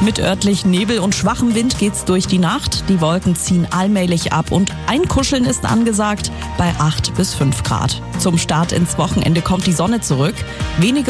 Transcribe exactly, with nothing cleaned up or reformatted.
Mit örtlich Nebel und schwachem Wind geht's durch die Nacht. Die Wolken ziehen allmählich ab und Einkuscheln ist angesagt bei acht bis fünf Grad. Zum Start ins Wochenende kommt die Sonne zurück. Wenige